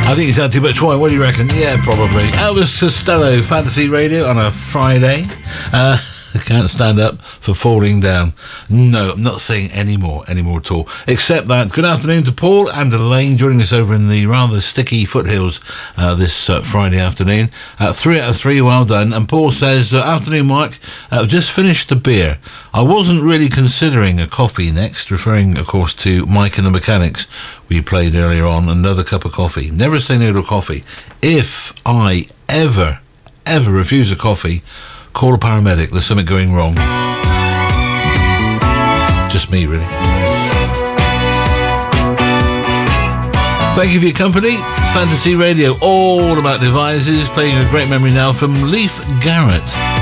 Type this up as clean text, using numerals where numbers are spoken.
I think he's had too much wine. What do you reckon? Yeah, probably. Elvis Costello, Fantasy Radio on a Friday. Can't stand up for falling down. No, I'm not saying any more at all. Except that, good afternoon to Paul and Elaine joining us over in the rather sticky foothills this Friday afternoon. 3 out of 3, well done. And Paul says, afternoon, Mike. Just finished the beer. I wasn't really considering a coffee next, referring, of course, to Mike and the Mechanics we played earlier on. Another cup of coffee. Never say no to coffee. If I ever refuse a coffee, call a paramedic. There's something going wrong. Just me, really. Thank you for your company. Fantasy Radio, all about devices. Playing a great memory now from Leif Garrett.